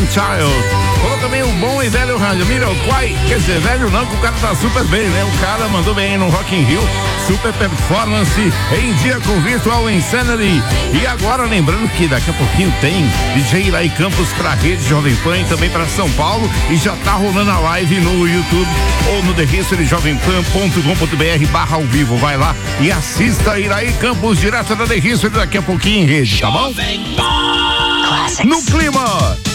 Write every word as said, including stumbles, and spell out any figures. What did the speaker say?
Man Child. Falou também o bom e velho Jamiroquai, quer dizer, velho não, que o cara tá super bem, né? O cara mandou bem no Rock in Rio, super performance, em dia com Virtual Insanity. E agora lembrando que daqui a pouquinho tem D J Iraí Campos pra Rede Jovem Pan e também pra São Paulo, e já tá rolando a live no YouTube ou no the history jovem pan ponto com ponto b r barra ao vivo. Vai lá e assista Iraí Campos direto da The History daqui a pouquinho em rede, tá bom? No clima